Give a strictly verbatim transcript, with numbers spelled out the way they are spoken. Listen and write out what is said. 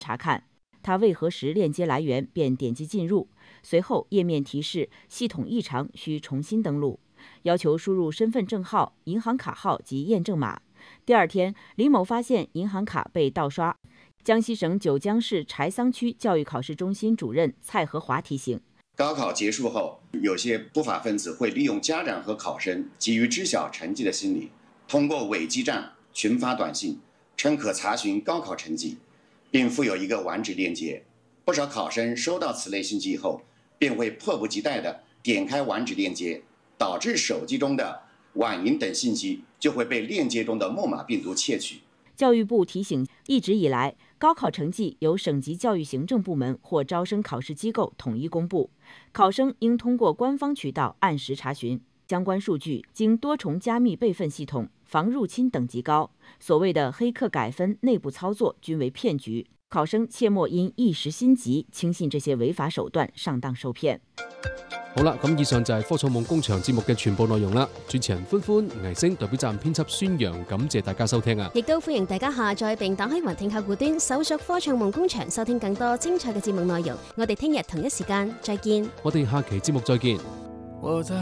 查看它为何时链接来源，便点击进入。随后页面提示系统异常，需重新登录，要求输入身份证号、银行卡号及验证码。第二天，李某发现银行卡被盗刷。江西省九江市柴桑区教育考试中心主任蔡和华提醒： 高考结束后，有些不法分子会利用家长和考生急于知晓成绩的心理，通过伪基站群发短信，称可查询高考成绩，并附有一个网址链接。不少考生收到此类信息以后，便会迫不及待地点开网址链接，导致手机中的网银等信息就会被链接中的木马病毒窃取。 教育部提醒，一直以来，高考成绩由省级教育行政部门或招生考试机构统一公布，考生应通过官方渠道按时查询。相关数据经多重加密备份系统，防入侵等级高。所谓的黑客改分、内部操作均为骗局，考生切莫因一时心急轻信这些违法手段，上當受騙。 好啦，咁以上就係科創夢工場節目嘅全部內容啦。主持人歡歡、倪星代表站編輯孫陽，感謝大家收聽啊！ 亦都歡迎大家下載並打開雲聽客戶端，搜索科創夢工場，收聽更多精彩嘅節目內容。我哋聽日同一時間再見。 我哋下期節目再見。